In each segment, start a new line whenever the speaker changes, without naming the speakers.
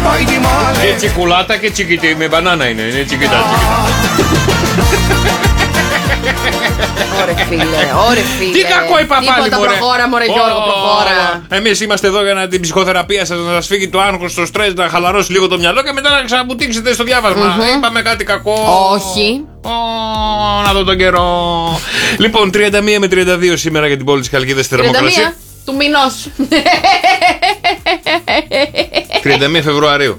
Και τσικουλάτα και τσικιτή. Με μπανάνα είναι τσικιτά.
Ωρε φίλε.
Τι κακό είπα πάλι,
τίποτα, προχώρα μωρέ Γιώργο, προχώρα.
Εμείς είμαστε εδώ για την ψυχοθεραπεία σας, να σας φύγει το άγχος, το στρες, να χαλαρώσει λίγο το μυαλό και μετά να ξαναπουτήξετε στο διάβασμα. Είπαμε κάτι κακό.
Όχι.
Να δω τον καιρό. Λοιπόν, 31 με 32 σήμερα για την πόλη της Χαλκίδας θερμοκρασία.
31 του μηνός.
31 Φεβρουαρίου.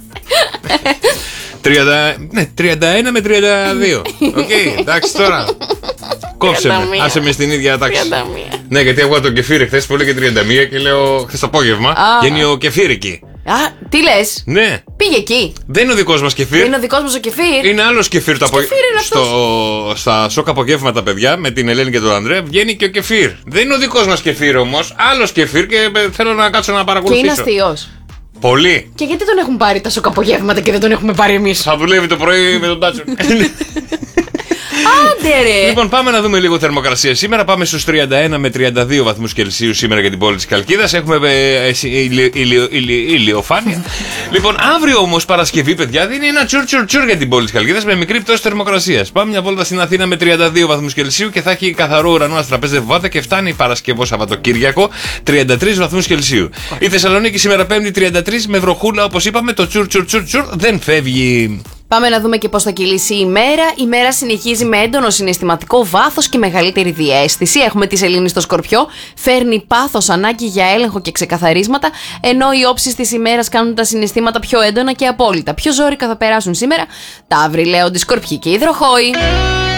31 με 32. Οκ, εντάξει τώρα. Κόψε με, άσε με στην ίδια τάξη. Ναι, γιατί εγώ το κεφίρι χθες που έλεγε 31 και λέω χθες το απόγευμα. Γίνει ο κεφίρ εκεί.
Α, τι λες?
Ναι.
Πήγε εκεί.
Δεν είναι ο δικός μας κεφίρ.
Δεν είναι ο δικός μας ο κεφίρ.
Είναι άλλος κεφίρ το απόγευμα. Στα σοκ απογεύματα, παιδιά, με την Ελένη και τον Ανδρέα βγαίνει και ο κεφίρ. Δεν είναι ο δικός μας κεφίρ όμως. Άλλος κεφίρ και θέλω να κάτσω να παρακολουθήσω.
Και είναι αστείος.
Πολύ.
Και γιατί τον έχουν πάρει τα σοκ απογεύματα και δεν τον έχουμε πάρει εμείς?
Θα δουλεύει το πρωί με τον Τάτσο.
Άντε ρε.
Λοιπόν, πάμε να δούμε λίγο θερμοκρασία σήμερα. Πάμε στους 31 με 32 βαθμούς Κελσίου σήμερα για την πόλη της Χαλκίδας. Έχουμε ηλιοφάνεια. Λοιπόν, αύριο όμως Παρασκευή, παιδιά, δίνει ένα τσουρ για την πόλη της Χαλκίδας με μικρή πτώση θερμοκρασίας. Πάμε μια βόλτα στην Αθήνα με 32 βαθμούς Κελσίου και θα έχει καθαρό ουρανό, αστραπέζευβάτα και φτάνει Παρασκευό Σαββατοκύριακο 33 βαθμούς Κελσίου. Η Θεσσαλονίκη σήμερα Πέμπτη 33 με βροχούλα, όπως είπαμε, το τσουρ δεν φεύγει.
Πάμε να δούμε και πώς θα κυλήσει η μέρα. Η μέρα συνεχίζει με έντονο συναισθηματικό βάθος και μεγαλύτερη διαίσθηση. Έχουμε τη Σελήνη στο Σκορπιό. Φέρνει πάθος, ανάγκη για έλεγχο και ξεκαθαρίσματα. Ενώ οι όψεις της ημέρας κάνουν τα συναισθήματα πιο έντονα και απόλυτα. Πιο ζόρικα θα περάσουν σήμερα Ταύροι, Λέοντι, Σκορπιοί και Υδροχόοι.